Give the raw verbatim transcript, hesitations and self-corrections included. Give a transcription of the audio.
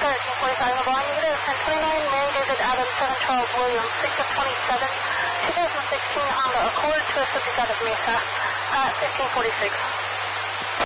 thirteen forty-five, the volume unit is ten twenty-nine, Mary David Adams, seven twelve William, six of twenty-seven, two thousand sixteen on the Accord to a fifty out of Mesa, uh, fifteen forty-six.